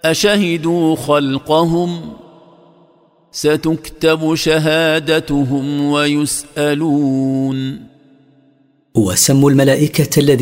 أشهدوا خلقهم ستكتب شهادتهم ويسألون. وسموا الملائكة الذين